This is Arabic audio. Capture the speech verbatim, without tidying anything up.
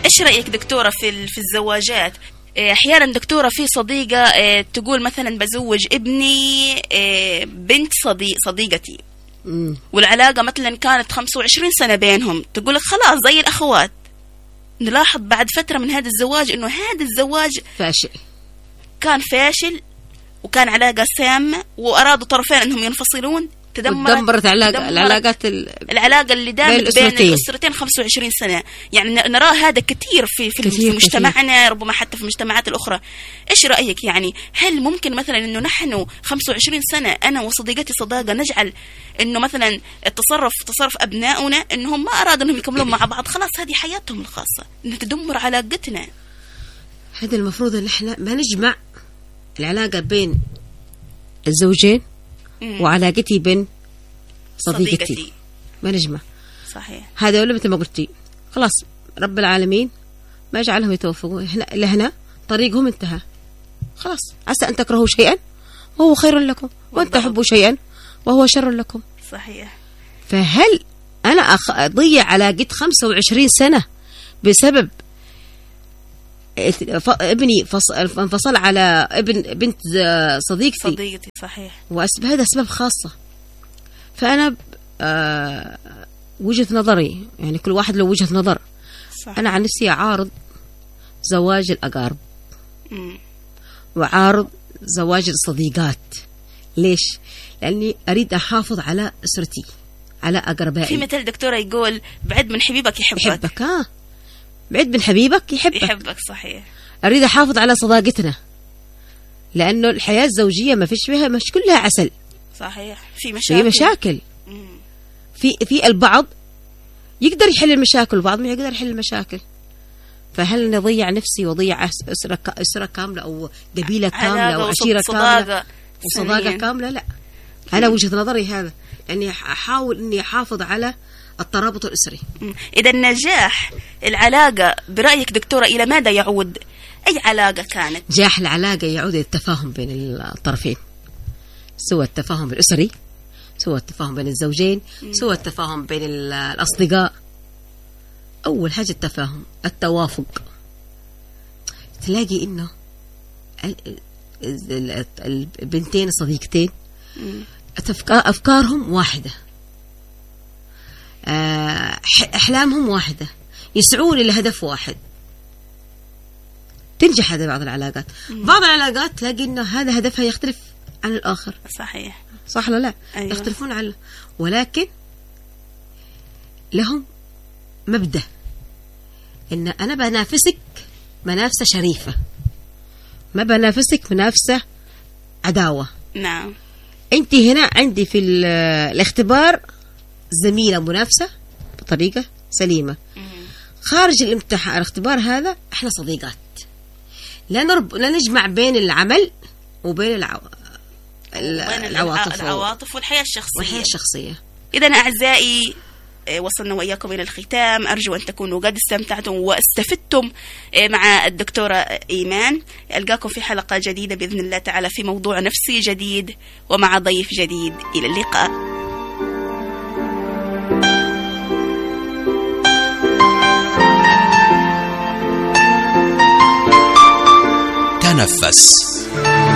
إيش رأيك دكتورة في في الزواجات؟ أحيانا دكتورة في صديقة تقول مثلا بزوج ابني بنت صديق صديقتي، والعلاقة مثلا كانت خمسة وعشرين سنة بينهم، تقول لك خلاص زي الأخوات. نلاحظ بعد فترة من هذا الزواج إنه هذا الزواج فاشل، كان فاشل وكان علاقة سامة، وأرادوا طرفين إنهم ينفصلون، تدمرت, تدمرت علاقة العلاقات العلاقة اللي دامت بين الأسرتين خمسة وعشرين سنة. يعني نرى هذا كثير في في, كتير في مجتمعنا كتير. ربما حتى في المجتمعات الأخرى. إيش رأيك؟ يعني هل ممكن مثلا إنه نحن خمسة وعشرين سنة أنا وصديقتي صداقة نجعل إنه مثلا التصرف تصرف أبنائنا إنهم ما أرادوا إنهم يكملون مع بعض، خلاص هذه حياتهم الخاصة، إن تدمر علاقتنا. هذا المفروض إن إحنا ما نجمع العلاقة بين الزوجين مم. وعلاقتي بين صديقتي, صديقتي. ما نجمع. صحيح. هذا ولا مثل ما قلتي خلاص رب العالمين ما جعلهم يتوفقوا، إحنا لهنا طريقهم انتهى، خلاص عسى أن تكرهوا شيئا وهو خير لكم وأن تحبوا شيئا وهو شر لكم. صحيح. فهل أنا أضيع علاقة خمسة وعشرين سنة بسبب ابني انفصل على ابن بنت صديقتي صديقتي؟ صحيح. وهذا أسباب خاصة. فأنا آه وجهة نظري، يعني كل واحد له وجهة نظر. صحيح. أنا عن نفسي أعارض زواج الأقارب مم. وعارض زواج الصديقات. ليش؟ لأني أريد أحافظ على أسرتي، على أقربائي. في مثل دكتورة يقول بعد من حبيبك يحبك. يحبك آه بعد من حبيبك يحبك. يحبك. صحيح. أريد أحافظ على صداقتنا، لأنه الحياة الزوجية ما فيش فيها مش كلها عسل. صحيح. في مشاكل. في مشاكل. في في البعض يقدر يحل المشاكل والبعض ما يقدر يحل المشاكل. فهل نضيع نفسي وضيع أسرة أسرة كاملة أو قبيلة كاملة أو عشيرة كاملة وصداقة كاملة؟ لا. أنا وجهة نظري هذا، لأني أحاول إني أحافظ على الترابط الأسري. إذا النجاح العلاقة برأيك دكتورة إلى ماذا يعود؟ أي علاقة كانت؟ نجاح العلاقة يعود إلى التفاهم بين الطرفين، سواء التفاهم الأسري، سواء التفاهم بين الزوجين، سواء التفاهم بين الأصدقاء. أول حاجة التفاهم، التوافق. تلاقي إنه البنتين الصديقتين أفكارهم واحدة، أحلامهم واحدة، يسعون إلى هدف واحد، تنجح هذا. بعض العلاقات بعض العلاقات تلاقي إنه هذا هدفها يختلف عن الآخر. صحيح. صح ولا لا؟ أيوة. يختلفون عنه، ولكن لهم مبدأ إن أنا بنافسك منافسة شريفة، ما بنافسك منافسة عداوة. نعم. أنت هنا عندي في الاختبار زميلة منافسة بطريقة سليمة. مم. خارج الامتحان الاختبار هذا احنا صديقات، لا نرب لا نجمع بين العمل وبين العو... العواطف العواطف والحياة الشخصية والحياة الشخصية. إذن أعزائي وصلنا وإياكم إلى الختام. أرجو أن تكونوا قد استمتعتم واستفدتم مع الدكتورة إيمان. ألقاكم في حلقة جديدة بإذن الله تعالى في موضوع نفسي جديد ومع ضيف جديد. إلى اللقاء. تنفس.